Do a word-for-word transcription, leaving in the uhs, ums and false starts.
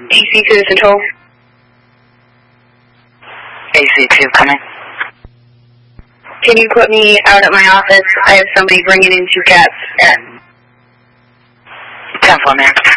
A C two Central. A C two coming. Can you put me out at my office? I have somebody bringing in two cats. ten four, man.